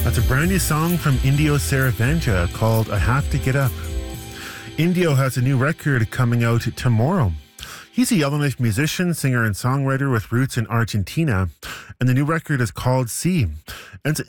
That's a brand new song from Indio Saraventa called I Have to Get Up. Indio has a new record coming out tomorrow. He's a Yellowknife musician, singer, and songwriter with roots in Argentina, and the new record is called See. And